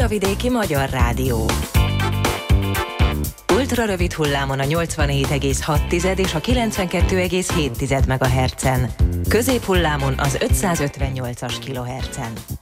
Ultravidéki Magyar Rádió. Ultrarövid hullámon a 87,6 és a 92,7 MHz-en. Középhullámon az 558-as kHz-en.